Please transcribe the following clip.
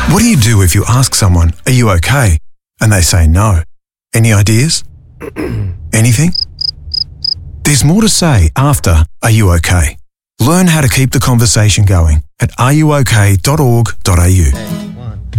What do you do if you ask someone, "Are you okay?" and they say no? Any ideas? Anything? There's more to say after "Are you okay?" Learn how to keep the conversation going at areyouok.org.au.